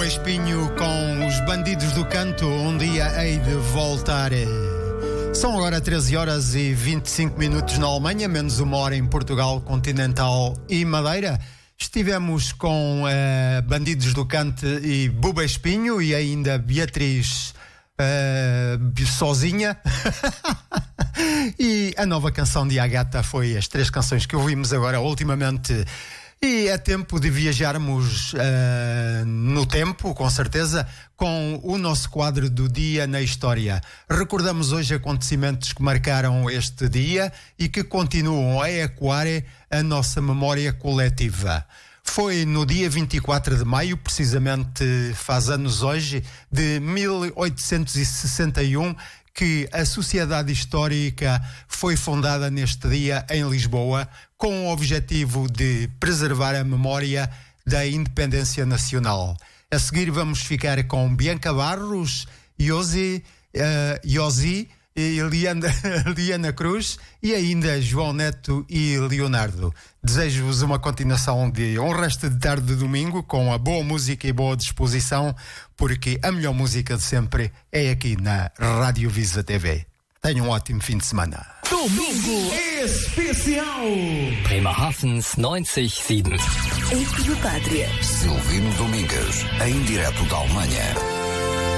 Espinho com os Bandidos do Canto. Um dia hei de voltar. São agora 13 horas e 25 minutos na Alemanha, menos uma hora em Portugal continental e Madeira. Estivemos com Bandidos do Canto e Buba Espinho e ainda Beatriz sozinha. E a nova canção de Ágata foi as 3 canções que ouvimos agora ultimamente. E é tempo de viajarmos no tempo, com certeza, com o nosso quadro do Dia na História. Recordamos hoje acontecimentos que marcaram este dia e que continuam a ecoar a nossa memória coletiva. Foi no dia 24 de maio, precisamente faz anos hoje, de 1861, que a Sociedade Histórica foi fundada neste dia em Lisboa, com o objetivo de preservar a memória da independência nacional. A seguir vamos ficar com Bianca Barros, Yosi, Liana Cruz e ainda João Neto e Leonardo. Desejo-vos uma continuação de um resto de tarde de domingo com a boa música e boa disposição, porque a melhor música de sempre é aqui na Rádio Visa TV. Tenham um ótimo fim de semana. Domingo Especial Bremerhavens 97. Ecopátria. Silvino Domingues, em direto da Alemanha.